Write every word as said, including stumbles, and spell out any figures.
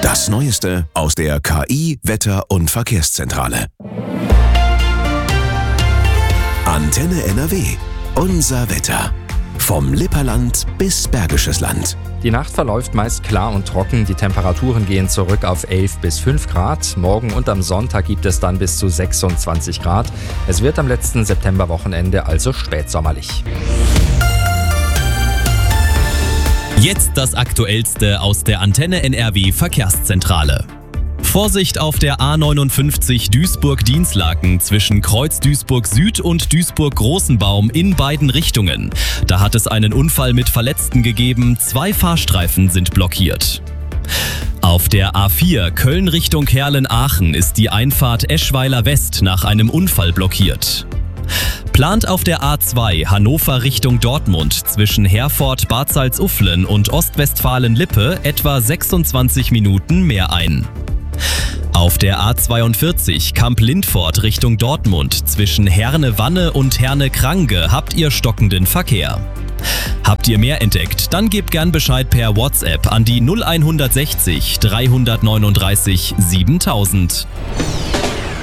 Das Neueste aus der K I-, Wetter- und Verkehrszentrale. Antenne N R W. Unser Wetter. Vom Lipperland bis Bergisches Land. Die Nacht verläuft meist klar und trocken. Die Temperaturen gehen zurück auf elf bis fünf Grad. Morgen und am Sonntag gibt es dann bis zu sechsundzwanzig Grad. Es wird am letzten Septemberwochenende also spätsommerlich. Jetzt das Aktuellste aus der Antenne N R W Verkehrszentrale. Vorsicht auf der A neunundfünfzig Duisburg-Dienstlaken zwischen Kreuz Duisburg Süd und Duisburg-Großenbaum in beiden Richtungen. Da hat es einen Unfall mit Verletzten gegeben, zwei Fahrstreifen sind blockiert. Auf der A vier Köln Richtung Herlen-Aachen ist die Einfahrt Eschweiler West nach einem Unfall blockiert. Plant auf der A zwei Hannover Richtung Dortmund zwischen Herford, Bad Salzuflen und Ostwestfalen-Lippe etwa sechsundzwanzig Minuten mehr ein. Auf der A zweiundvierzig Kamp-Lindfort Richtung Dortmund zwischen Herne-Wanne und Herne-Krange habt ihr stockenden Verkehr. Habt ihr mehr entdeckt, dann gebt gern Bescheid per WhatsApp an die null eins sechzig dreihundertneununddreißig siebentausend.